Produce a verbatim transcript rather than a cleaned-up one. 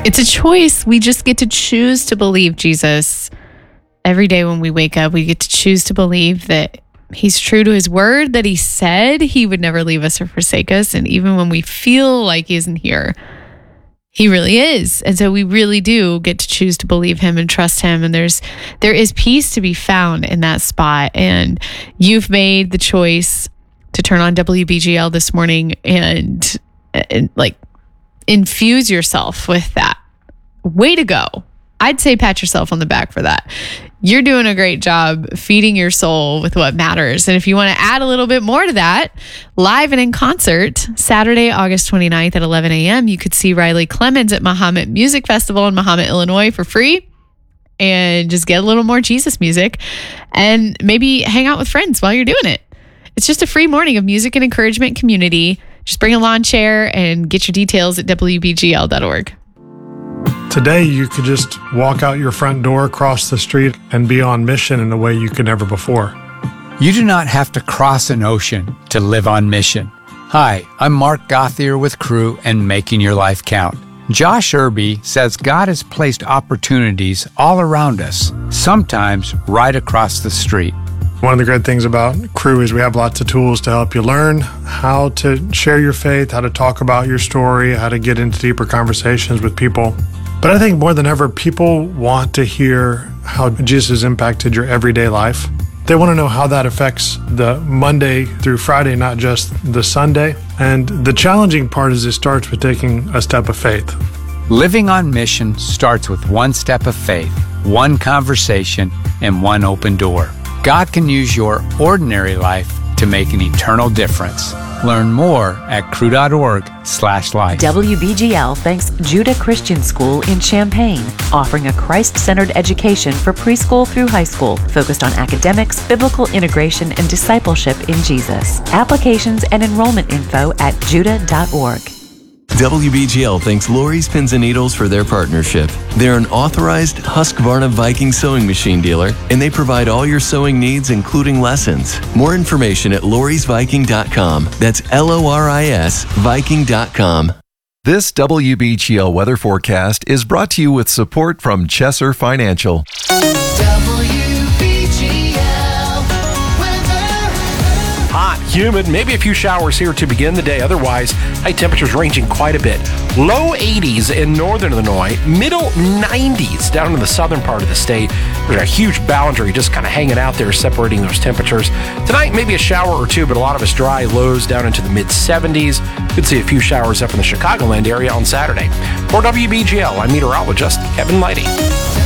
It's a choice. We just get to choose to believe Jesus. Every day when we wake up, we get to choose to believe that he's true to his word, that he said he would never leave us or forsake us. And even when we feel like he isn't here, he really is. And so we really do get to choose to believe him and trust him. And there's there is peace to be found in that spot. And you've made the choice to turn on W B G L this morning and, and like infuse yourself with that. Way to go. I'd say pat yourself on the back for that. You're doing a great job feeding your soul with what matters. And if you want to add a little bit more to that, live and in concert, Saturday, August twenty-ninth at eleven a.m., you could see Riley Clemens at Mahomet Music Festival in Mahomet, Illinois for free and just get a little more Jesus music and maybe hang out with friends while you're doing it. It's just a free morning of music and encouragement community. Just bring a lawn chair and get your details at W B G L dot org. Today, you could just walk out your front door, cross the street, and be on mission in a way you could never before. You do not have to cross an ocean to live on mission. Hi, I'm Mark Gothier with Crew and Making Your Life Count. Josh Irby says God has placed opportunities all around us, sometimes right across the street. One of the great things about Crew is we have lots of tools to help you learn how to share your faith, how to talk about your story, how to get into deeper conversations with people. But I think more than ever, people want to hear how Jesus has impacted your everyday life. They want to know how that affects the Monday through Friday, not just the Sunday. And the challenging part is it starts with taking a step of faith. Living on mission starts with one step of faith, one conversation, and one open door. God can use your ordinary life to make an eternal difference. Learn more at crew.org slash life. W B G L thanks Judah Christian School in Champaign, offering a Christ-centered education for preschool through high school, focused on academics, biblical integration, and discipleship in Jesus. Applications and enrollment info at judah dot org. W B G L thanks Lori's Pins and Needles for their partnership. They're an authorized Husqvarna Viking sewing machine dealer, and they provide all your sewing needs, including lessons. More information at loris viking dot com. That's L O R I S Viking dot com. This W B G L weather forecast is brought to you with support from Chesser Financial. Humid, maybe a few showers here to begin the day. Otherwise, high temperatures ranging quite a bit. Low eighties in northern Illinois, middle nineties down in the southern part of the state. There's a huge boundary just kind of hanging out there, separating those temperatures. Tonight, maybe a shower or two, but a lot of us dry. Lows down into the mid seventies. Could see a few showers up in the Chicagoland area on Saturday. For W B G L, I'm meteorologist Kevin Lighty.